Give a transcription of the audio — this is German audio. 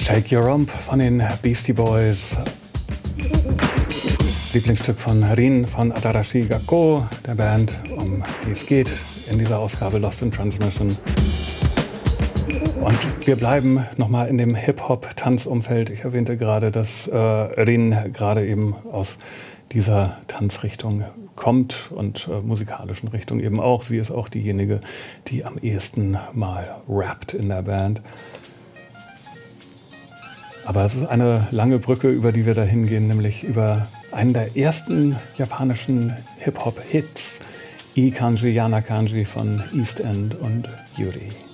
Shake Your Rump von den Beastie Boys. Lieblingsstück von Rin von Atarashi Gakko, der Band, um die es geht in dieser Ausgabe Lost in Transmission. Und wir bleiben nochmal in dem Hip-Hop-Tanzumfeld. Ich erwähnte gerade, dass Rin gerade eben aus dieser Tanzrichtung kommt und musikalischen Richtung eben auch. Sie ist auch diejenige, die am ehesten mal rappt in der Band. Aber es ist eine lange Brücke, über die wir da hingehen, nämlich über einen der ersten japanischen Hip-Hop-Hits, Ikanji Yana Kanji von East End und Yuri.